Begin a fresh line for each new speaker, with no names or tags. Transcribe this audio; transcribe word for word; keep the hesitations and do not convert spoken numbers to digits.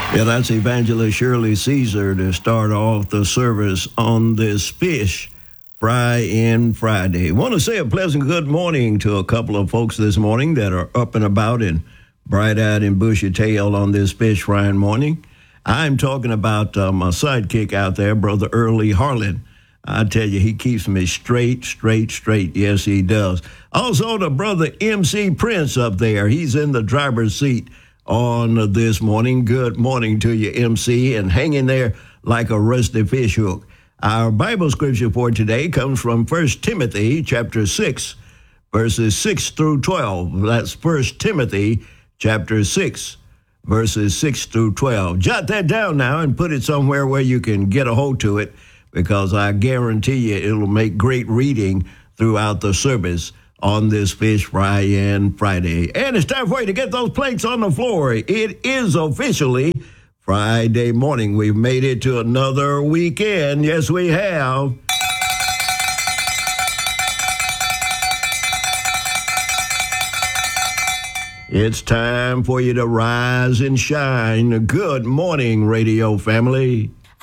Yeah, that's Evangelist Shirley Caesar to start off the service on this Fish Fry in Friday. Want to say a pleasant good morning to a couple of folks this morning that are up and about and bright-eyed and bushy-tailed on this fish frying morning. I'm talking about uh, my sidekick out there, Brother Early Harlan. I tell you, he keeps me straight, straight, straight. Yes, he does. Also, the Brother M C Prince up there. He's in the driver's seat on this morning. Good morning to you, M C, and hanging there like a rusty fish hook. Our Bible scripture for today comes from First Timothy chapter six, verses six through twelve. That's First Timothy chapter six, verses six through twelve. Jot that down now and put it somewhere where you can get a hold to it, because I guarantee you it'll make great reading throughout the service on this Fish Fry in Friday. And it's time for you to get those plates on the floor. It is officially Friday morning. We've made it to another weekend. Yes, we have. It's time for you to rise and shine. Good morning, radio family.